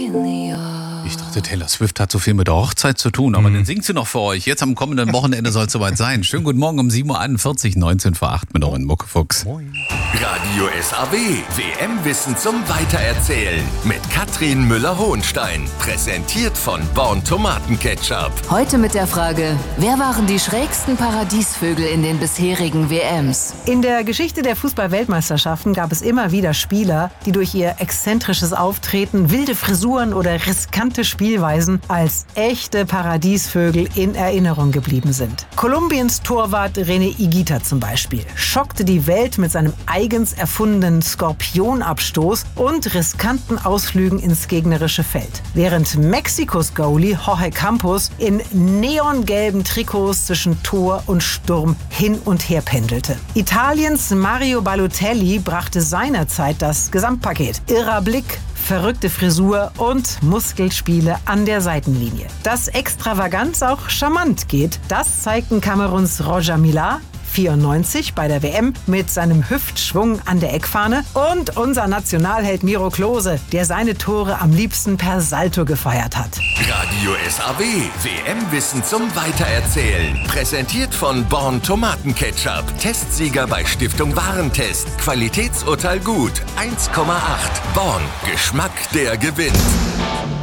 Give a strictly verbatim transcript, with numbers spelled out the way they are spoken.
Ich dachte, Taylor Swift hat so viel mit der Hochzeit zu tun, aber mhm. dann singt sie noch für euch. Jetzt am kommenden Wochenende soll es soweit sein. Schönen guten Morgen um sieben Uhr einundvierzig, neunzehn vor acht mit euren Muckefuchs. Moin. Radio S A W, W M-Wissen zum Weitererzählen mit Katrin Müller-Hohenstein. Präsentiert von Born Tomatenketchup. Heute mit der Frage, wer waren die schrägsten Paradiesvögel in den bisherigen W Ms? In der Geschichte der Fußball-Weltmeisterschaften gab es immer wieder Spieler, die durch ihr exzentrisches Auftreten, wilde Frisuren oder riskante Spielweisen als echte Paradiesvögel in Erinnerung geblieben sind. Kolumbiens Torwart René Higuita zum Beispiel schockte die Welt mit seinem eigens erfundenen Skorpionabstoß und riskanten Ausflügen ins gegnerische Feld. Während Mexikos Goalie Jorge Campos in neongelben Trikots zwischen Tor und Sturm hin und her pendelte. Italiens Mario Balotelli brachte seinerzeit das Gesamtpaket. Irrer Blick, verrückte Frisur und Muskelspiele an der Seitenlinie. Dass Extravaganz auch charmant geht, das zeigten Kameruns Roger Millar, vierundneunzig bei der W M mit seinem Hüftschwung an der Eckfahne und unser Nationalheld Miro Klose, der seine Tore am liebsten per Salto gefeiert hat. Radio S A W, W M-Wissen zum Weitererzählen. Präsentiert von Born Tomatenketchup. Testsieger bei Stiftung Warentest. Qualitätsurteil gut. eins Komma acht. Born. Geschmack, der gewinnt.